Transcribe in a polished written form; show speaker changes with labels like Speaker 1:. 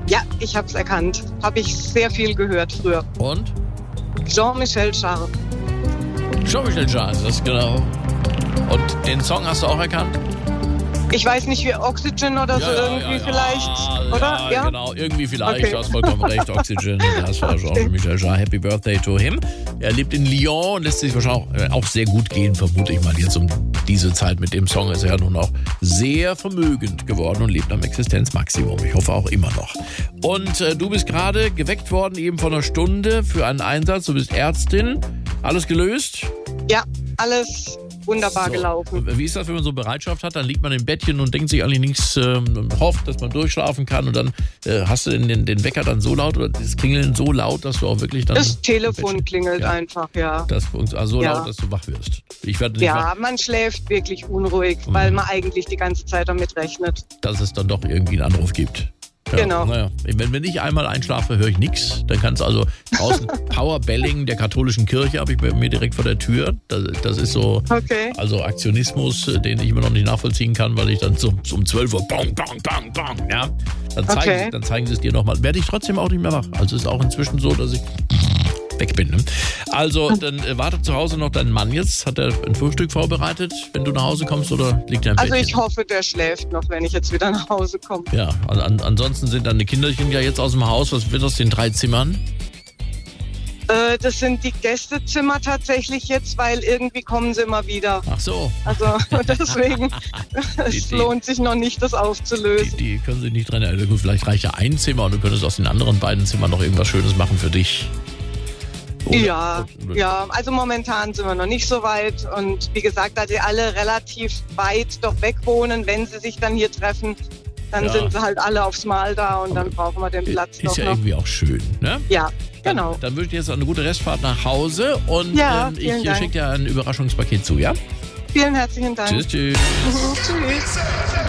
Speaker 1: Ja, ich habe es erkannt. Habe ich sehr viel gehört früher.
Speaker 2: Und?
Speaker 1: Jean-Michel Jarre.
Speaker 2: Jean-Michel Jarre, das ist genau. Und den Song hast du auch erkannt?
Speaker 1: Ich weiß nicht, wie Oxygen oder so irgendwie vielleicht, oder?
Speaker 2: Ja, genau, irgendwie vielleicht,
Speaker 1: Okay.
Speaker 2: du hast vollkommen recht, Oxygen, das war Jean-Michel Jarre, Happy Birthday to him. Er lebt in Lyon und lässt sich wahrscheinlich auch sehr gut gehen, vermute ich mal, jetzt um diese Zeit mit dem Song ist er ja nun auch sehr vermögend geworden und lebt am Existenzmaximum, ich hoffe auch immer noch. Und du bist gerade geweckt worden, eben vor einer Stunde für einen Einsatz, du bist Ärztin, alles gelöst?
Speaker 1: Ja, alles wunderbar gelaufen.
Speaker 2: Und wie ist das, wenn man so Bereitschaft hat? Dann liegt man im Bettchen und denkt sich eigentlich nichts, hofft, dass man durchschlafen kann und dann hast du den Wecker dann so laut oder das Klingeln so laut, dass du auch wirklich dann...
Speaker 1: Das Telefon klingelt einfach, ja.
Speaker 2: Also so laut, dass du wach wirst. Ich werde nicht wach.
Speaker 1: Man schläft wirklich unruhig, weil man eigentlich die ganze Zeit damit rechnet.
Speaker 2: Dass es dann doch irgendwie einen Anruf gibt. Ja,
Speaker 1: genau.
Speaker 2: Naja. Wenn ich einmal einschlafe, höre ich nichts. Dann kannst du also draußen Powerbelling der katholischen Kirche habe ich bei mir direkt vor der Tür. Das ist so also Aktionismus, den ich immer noch nicht nachvollziehen kann, weil ich dann so um 12 Uhr bang, bang, bang, bang, ja. Dann zeigen sie es dir nochmal. Werde ich trotzdem auch nicht mehr wach. Also ist auch inzwischen so, dass ich weg bin. Ne? Also, dann wartet zu Hause noch dein Mann jetzt. Hat er ein Frühstück vorbereitet, wenn du nach Hause kommst oder liegt er im Bettchen?
Speaker 1: Also ich hoffe, der schläft noch, wenn ich jetzt wieder nach Hause komme.
Speaker 2: Ja, ansonsten sind deine Kinderchen ja jetzt aus dem Haus. Was wird aus den 3 Zimmern?
Speaker 1: Das sind die Gästezimmer tatsächlich jetzt, weil irgendwie kommen sie immer wieder.
Speaker 2: Ach so.
Speaker 1: Also deswegen, es lohnt sich noch nicht, das aufzulösen.
Speaker 2: Die können sich nicht dran erinnern. Gut, vielleicht reicht ja ein Zimmer und du könntest aus den anderen beiden Zimmern noch irgendwas Schönes machen für dich.
Speaker 1: Ja, also momentan sind wir noch nicht so weit und wie gesagt, da die alle relativ weit doch weg wohnen, wenn sie sich dann hier treffen, dann sind sie halt alle aufs Mal da und dann brauchen wir den Platz
Speaker 2: ist
Speaker 1: doch
Speaker 2: ja
Speaker 1: noch.
Speaker 2: irgendwie auch schön, ne?
Speaker 1: Ja, genau.
Speaker 2: Dann wünsche ich dir jetzt eine gute Restfahrt nach Hause und ich schicke dir ein Überraschungspaket zu, ja?
Speaker 1: Vielen herzlichen Dank.
Speaker 2: Tschüss.
Speaker 1: Tschüss.